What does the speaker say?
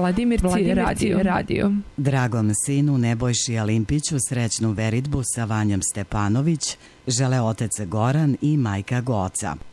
Vladimir radio. Dragom sinu Nebojši Alimpiću srećnu veritbu sa Vanjom Stepanović žele otac Goran i majka Goca.